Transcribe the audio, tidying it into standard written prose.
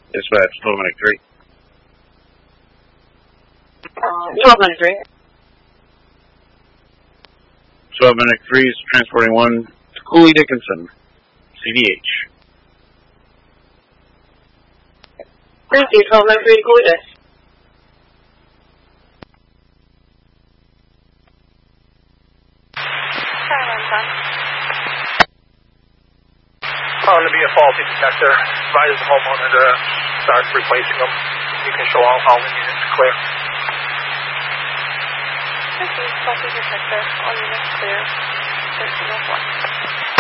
Dispatch, 1293. 1293. 1293 is transporting one to Cooley Dickinson, CDH. Thank you, 1293 to Cooley Dick. Found to be a faulty detector. Advise the homeowner to start replacing them. You can show all the units clear. Faulty detector. All units clear. 1301.